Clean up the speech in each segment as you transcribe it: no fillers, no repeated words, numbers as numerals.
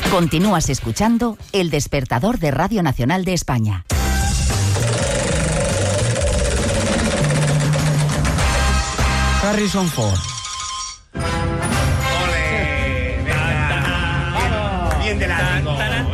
Continúas escuchando El Despertador de Radio Nacional de España. Harrison Ford. ¡Ole! ¡Venga! Bien de látigo.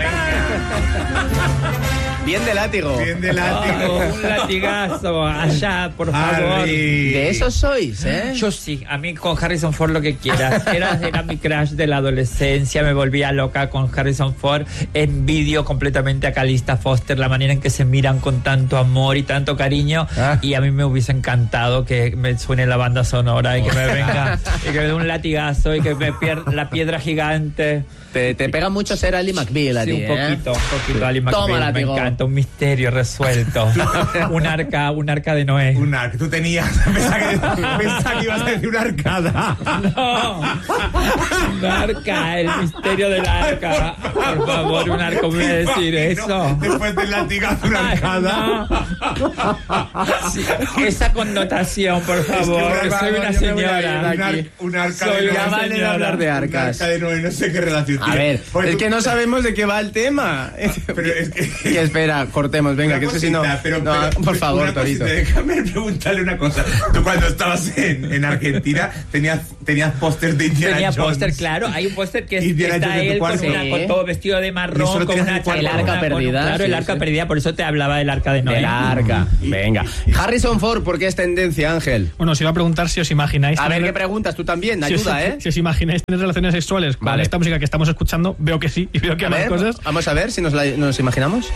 Bien de látigo. Bien de látigo. Un latigazo allá, por favor. De esos sois, ¿eh? Yo sí, a mí con Harrison Ford lo que quieras. Era mi crush de la adolescencia, me volvía loca con Harrison Ford. Envidio completamente a Calista Foster, la manera en que se miran con tanto amor y tanto cariño. Y a mí me hubiese encantado que me suene la banda sonora y que me venga, y que me dé un latigazo y que me pierda la piedra gigante. Te pega mucho ser Ali McBeal a Sí, ti, un poquito Ali Toma, McBeal, me látigo. encanta, un misterio resuelto. un arca de Noé. Un arca. Tú tenías. Pensaba que ibas a decir una arcada. No, un arca, el misterio del arca. Por favor, un arca, me voy a decir eso. Después del latigazo, una arcada. Sí, esa connotación, por favor. Soy una señora. Un arca Soy de una Ya vale de hablar de Un arcas. arca de Noé, no sé qué relación A tiene. ver, Porque es tú- que no sabemos de qué va el tema. Pero es que... Que espera, cortemos, venga, Una que eso si no... cosita, no, por favor, una Torito. cosita, déjame preguntarle una cosa. Tú cuando estabas en Argentina tenías pósters de Indiana Tenía Jones. póster, claro. Hay un póster que Indiana está Jones en tu él con, cuarto. con todo vestido de Y marrón, solo con tenías una el cuarto. El arca chaqueta, perdida, claro, el sí, arca sí. perdida, por eso te hablaba del arca de Noé. Del arca. Venga. Harrison Ford, ¿por qué es tendencia, Ángel? Bueno, os iba a preguntar si os imagináis... A ver, tener- ¿qué preguntas? Tú también, si os- ayuda, ¿eh? Si os imagináis tener relaciones sexuales con Vale. esta música que estamos escuchando, veo que sí, y veo que A hay más ver, cosas. vamos a ver si nos imaginamos.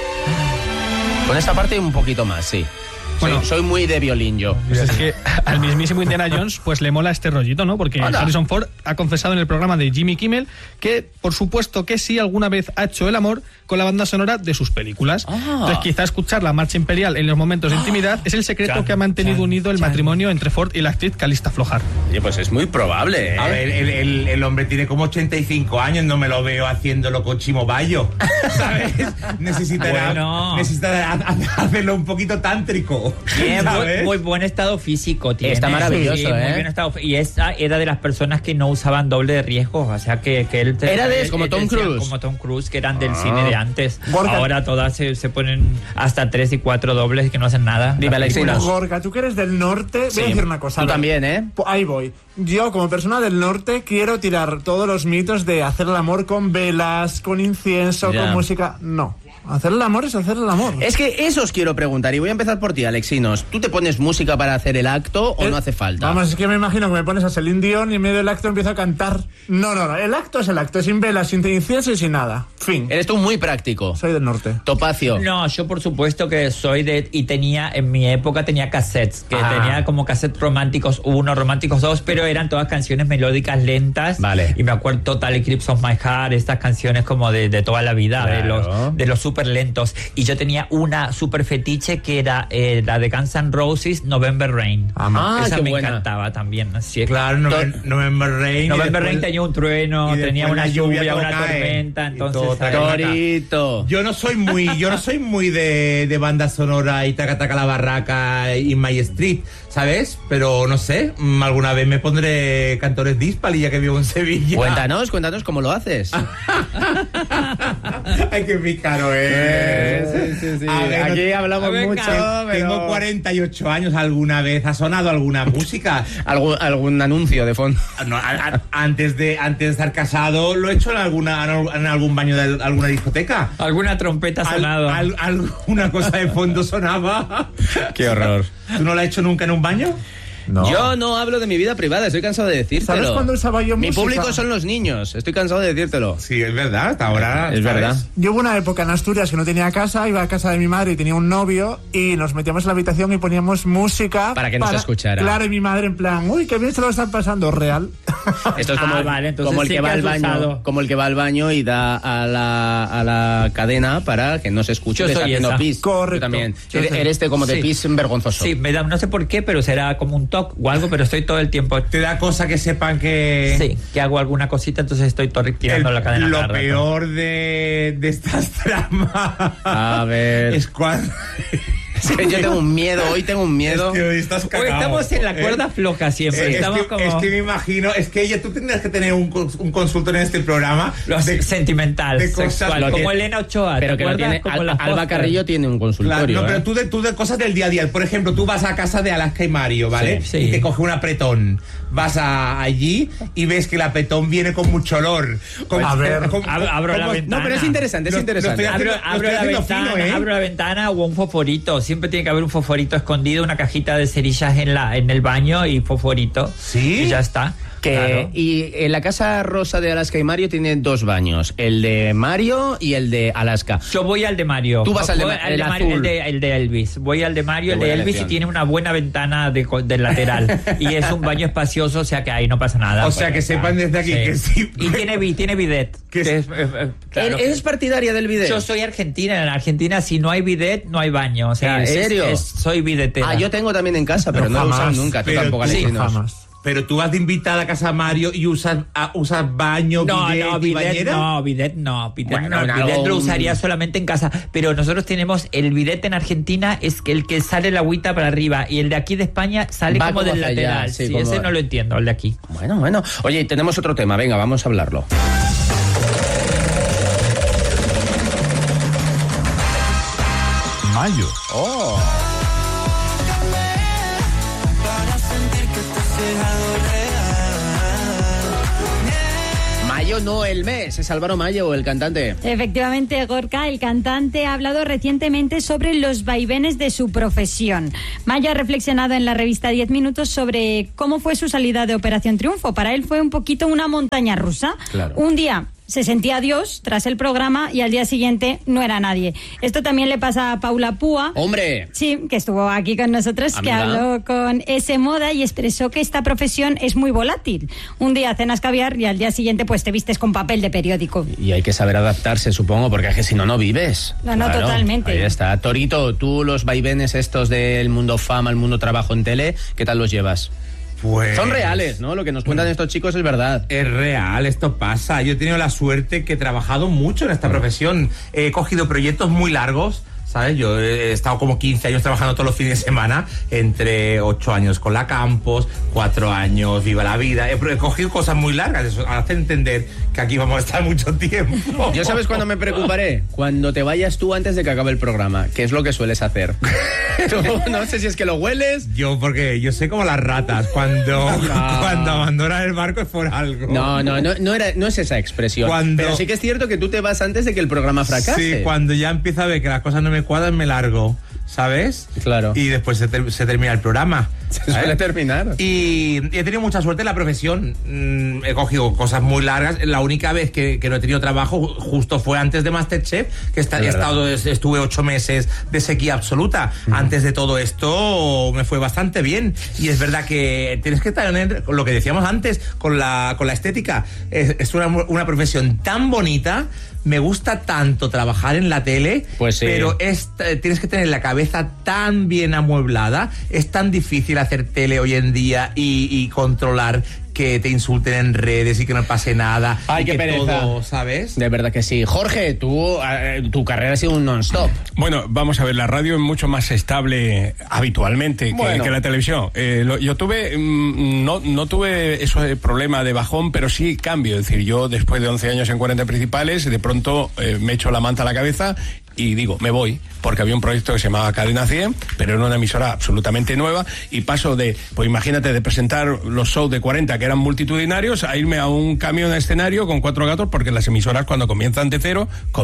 Con esta parte un poquito más, sí. Bueno. Soy muy de violín yo. Pues es que al mismísimo Indiana Jones pues le mola este rollito, ¿no? Porque Anda. Harrison Ford ha confesado en el programa de Jimmy Kimmel que, por supuesto que sí, alguna vez ha hecho el amor con la banda sonora de sus películas. Entonces quizá escuchar la marcha imperial en los momentos de intimidad es el secreto que ha mantenido unido el matrimonio entre Ford y la actriz Calista Flojar. Oye, pues es muy probable, ¿eh? A ver, el hombre tiene como 85 años, no me lo veo haciéndolo con Chimo Bayo, ¿sabes? Necesitará hacerlo un poquito tántrico, Tiene ¿sabes? muy buen estado físico. Tiene. Está maravilloso, Sí, ¿eh? Muy bien estado, y esa era de las personas que no usaban doble de riesgo. O sea, que él... Era de como él Tom decía, Cruise. Como Tom Cruise, que eran del cine de antes. Gorka. Ahora todas se ponen hasta 3 y 4 dobles y que no hacen nada. Dime, Las películas. Alexinos. Gorka, tú que eres del norte, voy a decir una cosa. Tú a ver. también, ¿eh? Ahí voy. Yo, como persona del norte, quiero tirar todos los mitos de hacer el amor con velas, con incienso, Ya. con música. No. Hacer el amor es hacer el amor. Es que eso os quiero preguntar, y voy a empezar por ti, Alexinos. ¿Tú te pones música para hacer el acto o no hace falta? Vamos, es que me imagino que me pones a Celine Dion y en medio del acto empiezo a cantar. No. El acto es el acto, sin velas, sin incienso y sin nada. Fin. Eres tú muy práctico. Soy del norte. Topacio. No, yo por supuesto que soy de... Y tenía, en mi época tenía cassettes, que tenía como cassettes románticos 1, románticos 2, pero eran todas canciones melódicas lentas. Vale. Y me acuerdo Total Eclipse of My Heart, estas canciones como de toda la vida, Claro. de los súper lentos. Y yo tenía una súper fetiche que era la de Guns N' Roses, November Rain. Esa qué me buena. encantaba también. Así es. Claro, November Rain. November Rain tenía un trueno, y después tenía una la lluvia, lluvia, todo una cae, tormenta, y entonces... todo ¿sabes? Torito. Yo no soy muy de banda sonora y taca taca la barraca y My Street, ¿sabes? Pero no sé, alguna vez me pondré Cantores Dispal y ya que vivo en Sevilla. Cuéntanos cómo lo haces. Ay, qué pícaro, Sí. A ver, Aquí hablamos venga, mucho, pero... Tengo 48 años. ¿Alguna vez ha sonado alguna música? ¿Algún anuncio de fondo? No, antes de estar casado lo he hecho en algún baño de alguna discoteca. Alguna trompeta ha sonado. Alguna cosa de fondo sonaba. Qué horror. ¿Tú no lo has hecho nunca en un baño? No. Yo no hablo de mi vida privada, estoy cansado de decírtelo. ¿Sabes cuándo usaba yo Mi música? público son los niños, estoy cansado de decírtelo. Sí, es verdad, hasta ahora. Es ¿sabes? verdad. Yo hubo una época en Asturias que no tenía casa, iba a casa de mi madre y tenía un novio y nos metíamos en la habitación y poníamos música Para que nos escuchara. Claro, y mi madre en plan, uy, qué bien se lo están pasando, real. Esto es como, Vale, entonces como el sí que va que al has baño, usado. como el que va al baño y da a la cadena para que no se escuche Yo que está soy haciendo esa. pis. Correcto. Tú también. Yo sé. Eres como de Sí. pis vergonzoso. Sí, me da, no sé por qué, pero será como un toque o algo, pero estoy todo el tiempo... Te da cosa que sepan que... Sí, que hago alguna cosita, entonces estoy tirando la cadena. Lo cada rato. peor de estas tramas A ver. es cuando Es que yo tengo un miedo, hoy tengo un miedo. Es que hoy estás cagao. Hoy estamos en la cuerda floja siempre. Es que me imagino, es que tú tendrías que tener un consultorio en este programa sentimental, de cosas, sexual, como Elena Ochoa. Pero que lo tiene, Alba Carrillo tiene un consultorio. Claro, no, pero tú de cosas del día a día. Por ejemplo, tú vas a casa de Alaska y Mario, ¿vale? Sí. Y te coge un apretón. Vas allí y ves que el apretón viene con mucho olor. A ver. Abro la ventana. No, pero es interesante, es interesante. Abro la ventana o un fosforito. Siempre tiene que haber un fosforito escondido, una cajita de cerillas en el baño y fosforito. ¿Sí? Y ya está. Claro. Y en la casa rosa de Alaska y Mario tiene 2 baños, el de Mario y el de Alaska. Yo voy al de Mario. Tú vas al de Mario, azul. el de Elvis. Voy al de Mario, el de Elvis, elección. y tiene una buena ventana del lateral. Y es un baño espacioso, o sea que ahí no pasa nada. O sea que sepan desde aquí que sí. Y tiene bidet. Claro que- ¿Eres partidaria del bidet? Yo soy argentina. En Argentina, si no hay bidet, no hay baño. O sea, ¿En serio? soy bidetera. Yo tengo también en casa, pero no lo he usado jamás. nunca. Tú Pero tampoco, sí, Alecinos. Jamás. Pero tú vas de invitada a casa de Mario y usas baño, bidet y bañera. Bidet no. Bueno, Bidet lo usaría solamente en casa. Pero nosotros tenemos el bidet en Argentina, es el que sale el agüita para arriba. Y el de aquí de España sale Va como como del hacia allá, lateral. sí, Sí, como- ese no lo entiendo, el de aquí. Bueno. Oye, tenemos otro tema. Venga, vamos a hablarlo. Mayo. Mayo no el mes, es Álvaro Mayo, el cantante. Efectivamente, Gorka, el cantante, ha hablado recientemente sobre los vaivenes de su profesión. Mayo ha reflexionado en la revista 10 Minutos sobre cómo fue su salida de Operación Triunfo. Para él fue un poquito una montaña rusa. Claro. Un día se sentía Dios tras el programa y al día siguiente no era nadie. Esto también le pasa a Paula Púa. ¡Hombre! Sí, que estuvo aquí con nosotros, que Amiga. habló con S Moda y expresó que esta profesión es muy volátil. Un día cenas caviar y al día siguiente pues te vistes con papel de periódico. Y hay que saber adaptarse, supongo, porque es que si no, no vives. No, totalmente. Ahí está. Torito, tú los vaivenes estos del mundo fama, el mundo trabajo en tele, ¿qué tal los llevas? Pues Son reales, ¿no? Lo que nos cuentan estos chicos es verdad. es real, esto pasa. Yo he tenido la suerte que he trabajado mucho en esta profesión. He cogido proyectos muy largos, ¿sabes? Yo he estado como 15 años trabajando todos los fines de semana, entre 8 años con la Campos, 4 años Viva la Vida. He cogido cosas muy largas, eso hace entender que aquí vamos a estar mucho tiempo. ¿Yo sabes cuándo me preocuparé? Cuando te vayas tú antes de que acabe el programa, que es lo que sueles hacer. Tú, no sé si es que lo hueles. Porque yo sé como las ratas, cuando abandonan el barco es por algo. No es esa expresión. Cuando- Pero sí que es cierto que tú te vas antes de que el programa fracase. Sí, cuando ya empiezo a ver que las cosas no me cuadran, me largo, ¿sabes? Claro. Y después se termina el programa. Se ¿sabes? suele terminar. Y he tenido mucha suerte en la profesión. He cogido cosas muy largas. La única vez que no he tenido trabajo justo fue antes de Masterchef, que estuve 8 meses de sequía absoluta. Antes de todo esto me fue bastante bien. Y es verdad que tienes que tener, lo que decíamos antes, con la estética. Es una profesión tan bonita. Me gusta tanto trabajar en la tele, Pues sí. pero tienes que tener la cabeza tan bien amueblada. Es tan difícil hacer tele hoy en día y controlar que te insulten en redes y que no pase nada. Ay, y qué que pereza. todo, ¿sabes? De verdad que sí. Jorge, tu carrera ha sido un non-stop. Bueno, vamos a ver, la radio es mucho más estable habitualmente Bueno. que la televisión. Yo tuve, no tuve ese problema de bajón, pero sí cambio. Es decir, yo después de 11 años en 40 principales, de pronto me echo la manta a la cabeza y digo, me voy, porque había un proyecto que se llamaba Cadena 100, pero era una emisora absolutamente nueva, y paso de, pues imagínate, de presentar los shows de 40 que eran multitudinarios, a irme a un camión de escenario con 4 gatos, porque las emisoras cuando comienzan de cero.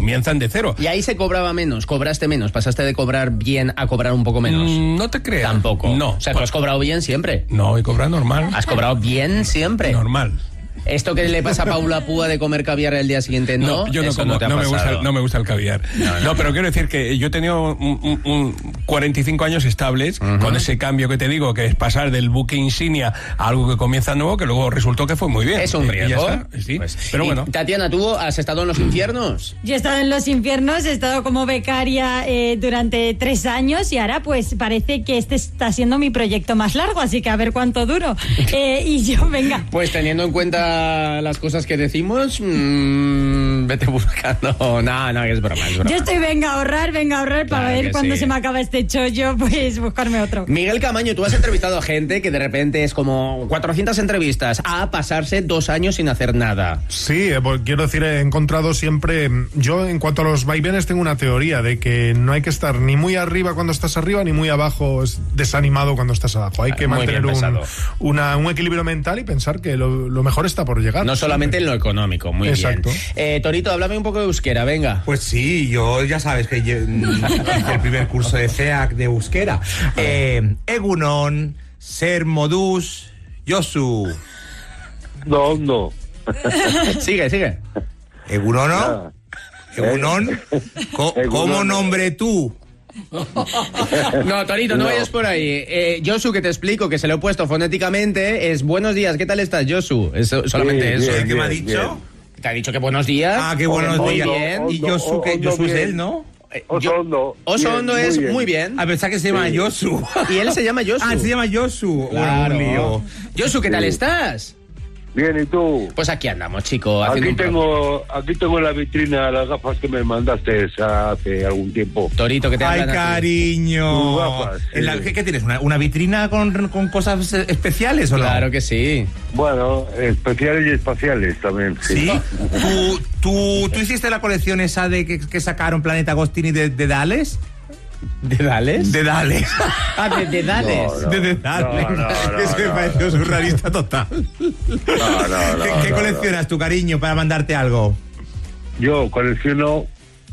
Y ahí se cobraba menos, cobraste menos, pasaste de cobrar bien a cobrar un poco menos. No te creas. Tampoco. No. O sea, tú has cobrado bien siempre. No, he cobrado normal. Has cobrado bien siempre. Normal. Esto que le pasa a Paula Púa de comer caviar el día siguiente, no, yo no eso como, te ha no me pasado. gusta el caviar. No, pero quiero decir que yo he tenido un 45 años estables con ese cambio que te digo, que es pasar del buque insignia a algo que comienza nuevo, que luego resultó que fue muy bien. Es un Y ya riesgo. está, sí. Pues, pero y, bueno. Tatiana, ¿tú has estado en los infiernos? Yo he estado en los infiernos, he estado como becaria durante 3 años y ahora pues parece que este está siendo mi proyecto más largo, así que a ver cuánto duro. Y yo, venga. Pues teniendo en cuenta las cosas que decimos, vete buscando. No, es broma. Yo estoy venga a ahorrar para Claro ver que cuándo sí. se me acaba este este chollo, pues buscarme otro. Miguel Camaño, tú has entrevistado a gente que de repente es como 400 entrevistas a pasarse 2 años sin hacer nada. Sí, pues quiero decir, he encontrado siempre... Yo, en cuanto a los vaivenes, tengo una teoría de que no hay que estar ni muy arriba cuando estás arriba, ni muy abajo desanimado cuando estás abajo. Hay que mantener un equilibrio mental y pensar que lo mejor está por llegar. No solamente en lo económico, muy Exacto. bien. Torito, háblame un poco de euskera, venga. Pues sí, yo ya sabes que hice el primer curso de CEAC de euskera. Egunon, Ser Modus, Josu. No. Sigue. Egunon, Egunon, ¿cómo nombre tú? No, Torito, no vayas por ahí. Josu, que te explico, que se lo he puesto fonéticamente, es buenos días, ¿qué tal estás, Josu? Es solamente eso. ¿Qué me ha dicho? Te ha dicho que buenos días. Ah, qué buenos días. Bien. Y Josu, que Josu es él, ¿no? Oso Hondo es muy bien. A pensar que se llama Josu. Y él se llama Josu. Ah, se llama Josu. Claro. Bueno, un lío. Josu, ¿qué tal estás? Bien, ¿y tú? Pues aquí andamos, chico. Aquí tengo en la vitrina las gafas que me mandaste hace algún tiempo. Torito, que te Ay, hablan cariño. Gafas, sí. ¿Qué tienes? ¿Una vitrina con cosas especiales o no? Claro que sí. Bueno, especiales y espaciales también. ¿Sí? ¿Tú hiciste la colección esa de que sacaron Planeta Agostini de Dales? ¿De Dales? De Dales. Ah, de Dales. No. De Dales. Eso me pareció surrealista total. ¿Qué coleccionas tu cariño para mandarte algo? Yo colecciono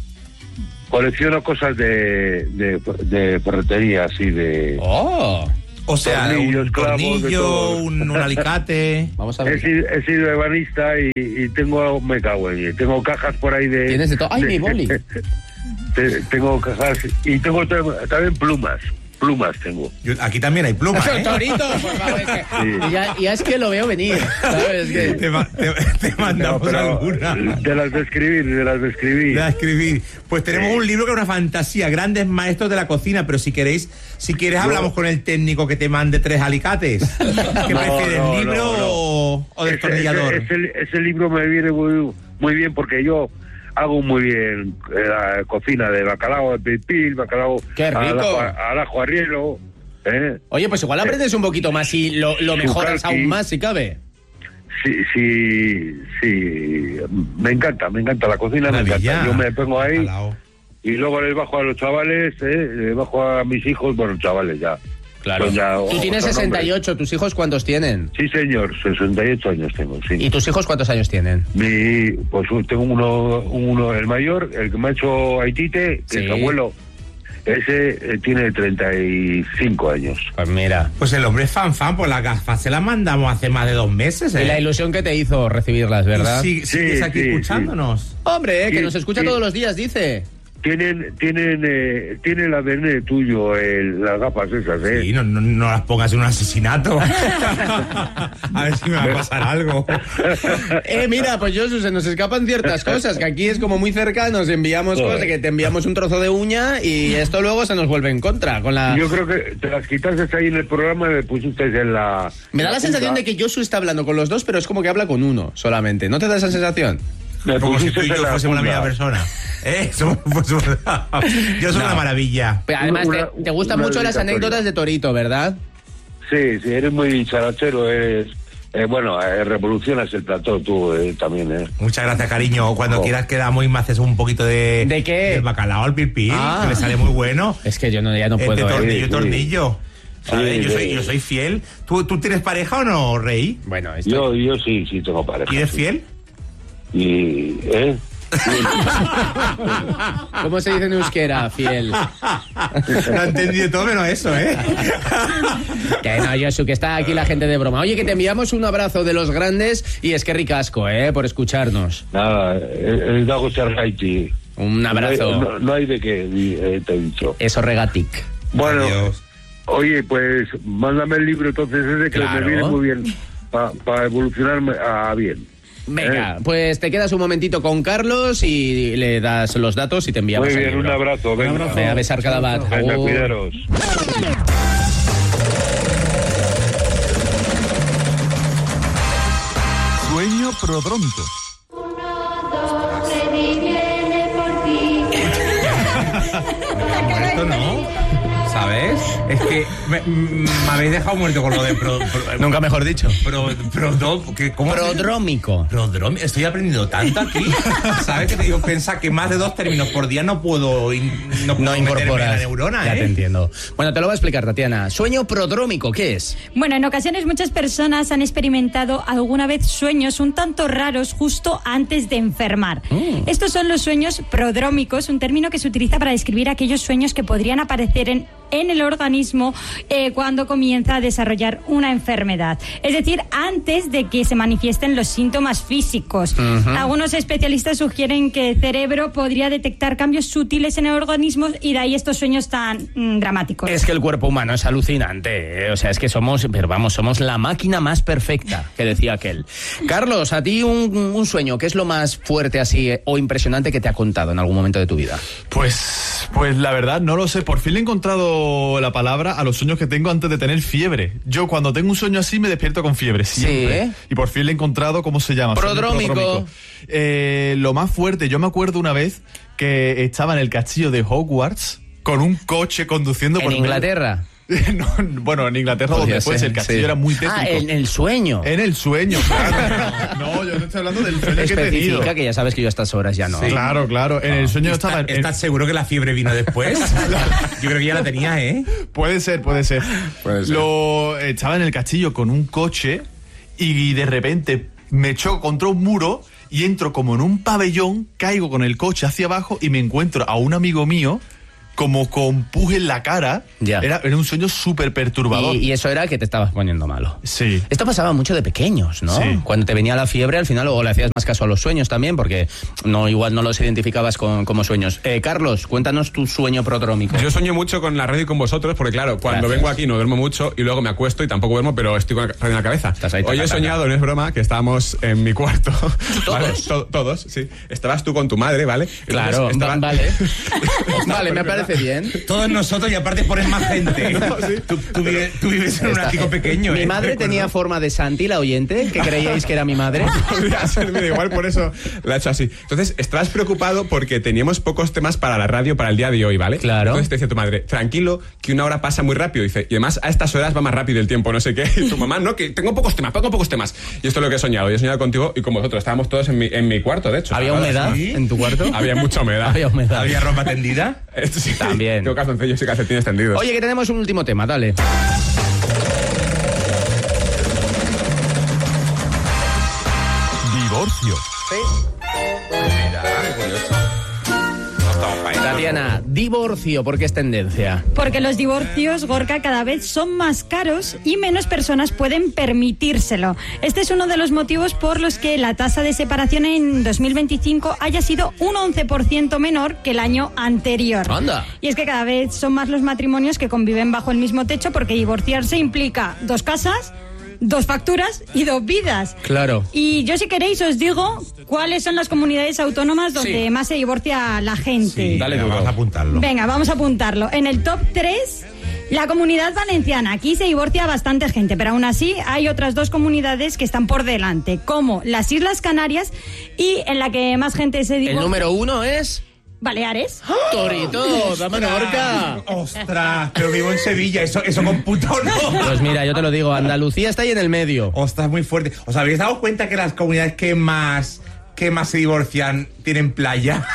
cosas de ferretería, así de... Oh. O sea, tornillos, un clavos, de tornillo, todo. un alicate. Vamos a ver. He sido ebanista y me cago en ello. Tengo cajas por ahí de... Tienes de todo. ¡Ay, mi boli! Tengo cajas y tengo también plumas tengo. Aquí también hay plumas, ¿eh? Torito, por favor, es que, Sí. ya es que lo veo venir, ¿sabes? Que... Te mandamos Pero alguna. de las de escribir. Pues tenemos un libro que es una fantasía, grandes maestros de la cocina, pero si quieres hablamos con el técnico que te mande 3 alicates. ¿Qué prefieres, libro o destornillador? Ese libro me viene muy bien porque yo hago muy bien la cocina de bacalao de pipil, bacalao ¡Qué rico! al ajo arriero. Oye, pues igual aprendes un poquito más y lo mejoras aún más si cabe. Sí, me encanta la cocina, me encanta. Yo me pongo ahí Alao. y luego les bajo a los chavales, les bajo a mis hijos, bueno, chavales ya. Claro. Tú tienes 68, ¿tus hijos cuántos tienen? Sí, señor, 68 años tengo, sí. ¿Y tus hijos cuántos años tienen? Pues tengo uno, el mayor, el que me ha hecho Haitite, que Sí. es abuelo. Ese tiene 35 años. Pues mira. Pues el hombre es fan, pues las gafas se las mandamos hace más de 2 meses, ¿eh? Y la ilusión que te hizo recibirlas, ¿verdad? ¿Y sigues aquí escuchándonos? Hombre, que Sí, nos escucha sí. todos los días, dice. Tienen el ADN tuyo, las gafas esas, ¿eh? Sí, no las pongas en un asesinato. A ver si me va a pasar algo. Mira, pues Josu, se nos escapan ciertas cosas, que aquí es como muy cerca, nos enviamos cosas, que te enviamos un trozo de uña y esto luego se nos vuelve en contra. Con la... Yo creo que te las quitaste ahí en el programa y me pusiste en la... Me da la sensación de que Josu está hablando con los dos, pero es como que habla con uno solamente. ¿No te da esa sensación? Me Como si pusiste tú y yo en la fuésemos la punta. misma persona. Yo soy una maravilla. Pero además, te gustan una mucho las dedicatoria. anécdotas de Torito, ¿verdad? Sí, eres muy charachero, revolucionas el plató tú también, Muchas gracias, cariño. Cuando quieras quedamos y me haces un poquito de... ¿De qué? De bacalao al pipí, Ah. que le sale muy bueno. Es que yo ya no De puedo. tornillo, sí. tornillo. ¿Sabes? Sí, Yo soy fiel. ¿Tú tienes pareja o no, Rey? Bueno, Yo sí tengo pareja. ¿Y eres sí. fiel? Y, ¿Cómo se dice en euskera? Fiel. Lo he entendido todo menos eso, ¿eh? Que no, Josu, que está aquí la gente de broma. Oye, que te enviamos un abrazo de los grandes y es que ricasco, por escucharnos. Nada, el Dago Sergaiti. Un abrazo. No hay de qué, te he dicho. Eso regatic. Bueno, Adiós. oye, pues mándame el libro entonces ese que Claro. me viene muy bien para evolucionarme a bien. Venga, pues te quedas un momentito con Carlos y le das los datos y te enviamos Muy el bien, libro. un abrazo. Venga. Ve a besar cada bat. Venga, Agur. cuidaros. Sueño prodronto. Esto no. ¿sabes? Es que me habéis dejado muerto con lo de Nunca mejor dicho. Prodrómico. Estoy aprendiendo tanto aquí. ¿Sabes? Que te digo, pensar que más de 2 términos por día no puedo incorporar la neurona, Ya te entiendo. Bueno, te lo voy a explicar, Tatiana. Sueño prodrómico, ¿qué es? Bueno, en ocasiones muchas personas han experimentado alguna vez sueños un tanto raros justo antes de enfermar. Estos son los sueños prodrómicos, un término que se utiliza para describir aquellos sueños que podrían aparecer en el organismo cuando comienza a desarrollar una enfermedad. Es decir, antes de que se manifiesten los síntomas físicos. Algunos especialistas sugieren que el cerebro podría detectar cambios sutiles en el organismo y de ahí estos sueños tan dramáticos. Es que el cuerpo humano es alucinante, O sea, es que somos la máquina más perfecta, que decía aquel. Carlos, a ti un sueño, ¿qué es lo más fuerte así o impresionante que te ha contado en algún momento de tu vida? Pues la verdad no lo sé, por fin le he encontrado la palabra a los sueños que tengo antes de tener fiebre. Yo cuando tengo un sueño así me despierto con fiebre siempre. ¿Sí? Y por fin le he encontrado cómo se llama. Prodrómico. Lo más fuerte, yo me acuerdo una vez que estaba en el castillo de Hogwarts con un coche conduciendo por Inglaterra. No, bueno, en Inglaterra donde fuese, el castillo era muy tétrico. En el sueño. En el sueño, claro. No, yo no estoy hablando del sueño que he tenido. Especifica que ya sabes que yo a estas horas ya no. Sí. Claro. En el sueño estaba... ¿Estás seguro que la fiebre vino después? Yo creo que ya la tenía, ¿eh? Puede ser. Estaba en el castillo con un coche y de repente me choco contra un muro y entro como en un pabellón, caigo con el coche hacia abajo y me encuentro a un amigo mío como con pus en la cara. Ya. Era un sueño súper perturbador. Y eso era que te estabas poniendo malo. Sí. Esto pasaba mucho de pequeños, ¿no? Sí. Cuando te venía la fiebre, al final luego le hacías más caso a los sueños también, porque igual no los identificabas como sueños. Carlos, cuéntanos tu sueño prodrómico. Yo sueño mucho con la radio y con vosotros, porque claro, cuando vengo aquí no duermo mucho y luego me acuesto y tampoco duermo, pero estoy con la radio en la cabeza. Hoy he soñado, no es broma, que estábamos en mi cuarto. ¿Todos? ¿Vale? Todos, sí. Estabas tú con tu madre, ¿vale? Claro, vale. Vale, me parece bien. Todos nosotros y aparte pones más gente. No, sí. Tú vives en un ático pequeño. Mi madre tenía forma de Santi, la oyente, que creíais que era mi madre. Podría ser, mira, igual por eso la he hecho así. Entonces, estabas preocupado porque teníamos pocos temas para la radio para el día de hoy, ¿vale? Claro. Entonces te decía tu madre, tranquilo, que una hora pasa muy rápido. Dice, y además a estas horas va más rápido el tiempo, no sé qué. Y tu mamá, no, que tengo pocos temas. Y esto es lo que he soñado. Yo he soñado contigo y con vosotros. Estábamos todos en mi cuarto, de hecho. ¿Había humedad en tu cuarto? Había mucha humedad. ¿Había ropa tendida? Sí, también. Tengo calzoncillos y calcetines tendidos. Oye, que tenemos un último tema, dale. Divorcio. Tatiana, divorcio, ¿por qué es tendencia? Porque los divorcios, Gorka, cada vez son más caros y menos personas pueden permitírselo. Este es uno de los motivos por los que la tasa de separación en 2025 haya sido un 11% menor que el año anterior. ¡Anda! Y es que cada vez son más los matrimonios que conviven bajo el mismo techo, porque divorciarse implica 2 casas, 2 facturas y 2 vidas. Claro. Y yo, si queréis, os digo cuáles son las comunidades autónomas donde más se divorcia la gente. Sí, dale, vamos a apuntarlo. Venga, vamos a apuntarlo. En el top 3, la Comunidad Valenciana. Aquí se divorcia bastante gente, pero aún así hay otras 2 comunidades que están por delante, como las Islas Canarias, y en la que más gente se divorcia. El número 1 es... Baleares. ¡Torito! ¡Dame Menorca! ¡Ostras! Pero vivo en Sevilla, ¿eso computa o no? Pues mira, yo te lo digo, Andalucía está ahí en el medio. ¡Ostras, muy fuerte! ¿Os habéis dado cuenta que las comunidades que más se divorcian tienen playa?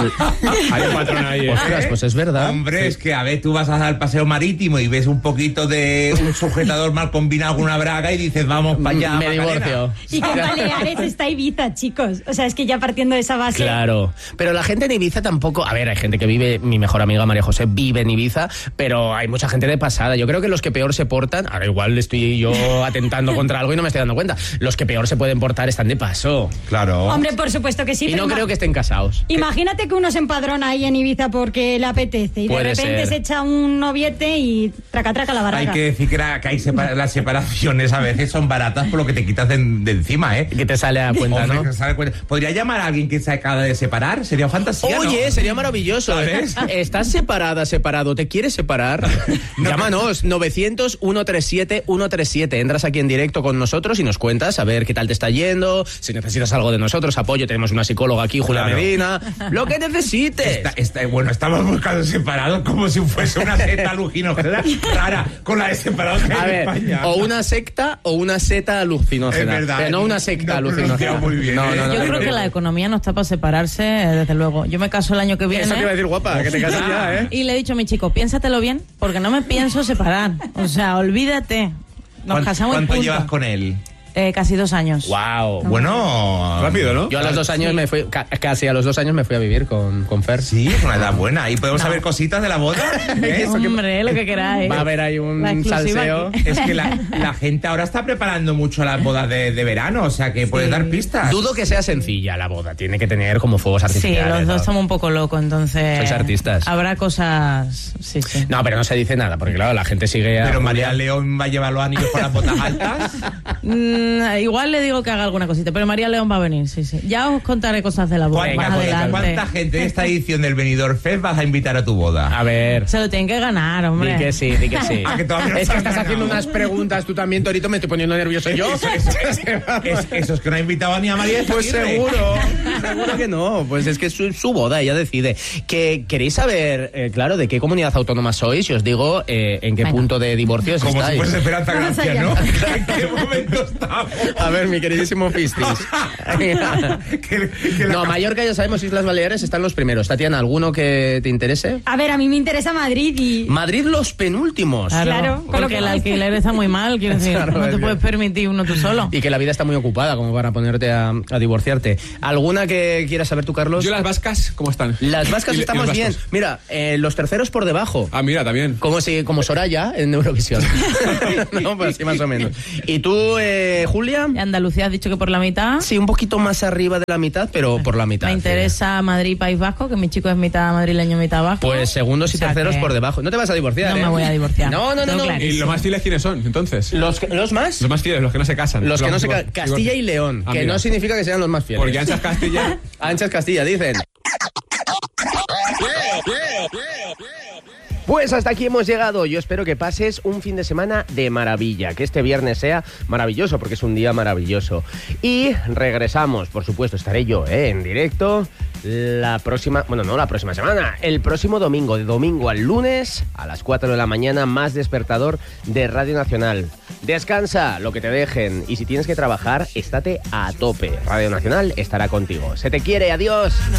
Hay un patrón ahí. Ostras, pues es verdad. Hombre, sí. Es que a ver, tú vas al paseo marítimo y ves un poquito de un sujetador mal combinado con una braga y dices, vamos para allá. Me divorcio. Y que en Baleares está Ibiza, chicos. O sea, es que ya partiendo de esa base. Claro. Pero la gente en Ibiza tampoco... A ver, hay gente que vive... Mi mejor amiga María José vive en Ibiza, pero hay mucha gente de pasada. Yo creo que los que peor se portan... Ahora igual estoy yo atentando contra algo y no me estoy dando cuenta. Los que peor se pueden portar están de paso. Claro. Hombre, por supuesto que sí. Y no creo que estén casados. Imagínate que uno se empadrona ahí en Ibiza porque le apetece y de repente se echa un noviete y traca la baraca. Hay que decir que hay las separaciones a veces son baratas por lo que te quitas de encima, ¿eh? Que te sale a cuenta, ¿no? ¿Podría llamar a alguien que se acaba de separar? Sería fantasía, Oye, ¿no? Sería maravilloso. ¿Sabes? ¿Estás separado? ¿Te quieres separar? Llámanos, 900-137-137. Entras aquí en directo con nosotros y nos cuentas a ver qué tal te está yendo, si necesitas algo de nosotros, apoyo. Tenemos una psicóloga aquí, Julia Claro. Medina. Lo que necesites. Bueno, estamos buscando separados como si fuese una secta alucinógena rara con la de separados que hay A en ver, España. o una secta o una seta alucinógena. Es verdad. No una secta No, alucinógena. pronunciado muy bien, No, no, no, Yo no, creo no. que la economía no está para separarse, desde luego. Yo me caso el año que viene. Eso te iba a decir, guapa, que te casas ya, ¿eh? Y le he dicho a mi chico, piénsatelo bien, porque no me pienso separar. O sea, olvídate. Nos casamos y ¿Cuánto punto. llevas con él? Casi 2 años. Wow. Bueno, Rápido, ¿no? Yo a los 2 años me fui, casi a los 2 años me fui a vivir con Fer. Sí, es una edad buena. ¿Y podemos saber cositas de la boda? ¿Eh? Hombre, lo que queráis. Va a haber ahí La un exclusiva salseo. aquí. Es que la gente ahora está preparando mucho las bodas de verano, o sea que puedes dar pistas. Dudo que sea sencilla la boda. Tiene que tener como fuegos Sí, artificiales. los dos ¿no? estamos un poco locos, entonces... Sois artistas. Habrá cosas... Sí, sí. No, pero no se dice nada, porque claro, la gente sigue a Pero María Julia. León va a llevar los anillos con las botas altas. Igual le digo que haga alguna cosita, pero María León va a venir, sí, sí. Ya os contaré cosas de la boda Venga, más pues, adelante. ¿cuánta gente de esta edición del Benidorm Fest vas a invitar a tu boda? A ver. Se lo tienen que ganar, hombre. Di que sí, di que sí. Ah, que todavía no Es se que han estás haciendo ganado. unas preguntas tú también, Torito, me estoy poniendo nervioso yo. Eso es que no ha invitado ni a María de Pues Zaguirre. seguro que no. Pues es que es su boda, ella decide. Que queréis saber, claro, de qué comunidad autónoma sois y os digo en qué Venga. punto de divorcios Como si estáis. fuese Esperanza Vamos Gracia, allá. ¿no? ¿En qué momento estamos? A ver, mi queridísimo Fistis. No, Mallorca ya sabemos, Islas Baleares están los primeros. Tatiana, ¿alguno que te interese? A ver, a mí me interesa Madrid y... Madrid los penúltimos. Claro, con lo porque que el vais. alquiler está muy mal, quiero decir, Claro, no es te que- puedes permitir uno tú solo. Y que la vida está muy ocupada como para ponerte a divorciarte. ¿Alguna que quieras saber tú, Carlos? Yo las vascas, ¿cómo están? Las vascas Y estamos los bien. vascos. Mira, los terceros por debajo. Ah, mira, también. Como Soraya en Eurovisión. No, pues sí, más o menos. ¿Y tú, Julia? ¿Y Andalucía has dicho que por la mitad? Sí, un poquito más arriba de la mitad, pero por la mitad. Me interesa Madrid y País Vasco, que mi chico es mitad madrileño, mitad vasco. Pues segundos y O sea terceros que por debajo. No te vas a divorciar, no ¿eh? me voy a divorciar. No. Tengo ¿Y clarísimo. los más fieles quiénes son, entonces? ¿Los más? Los más fieles, los que no se casan. Los que no se Los- Castilla y León, Ah, que mira. no significa que sean los más fieles. Porque anchas Castilla. Anchas Castilla, dicen. Pues hasta aquí hemos llegado. Yo espero que pases un fin de semana de maravilla, que este viernes sea maravilloso, porque es un día maravilloso. Y regresamos, por supuesto, estaré yo en directo la próxima, bueno, no la próxima semana, el próximo domingo, de domingo al lunes a las 4 de la mañana, más despertador de Radio Nacional. Descansa lo que te dejen y si tienes que trabajar, estate a tope. Radio Nacional estará contigo. Se te quiere, adiós.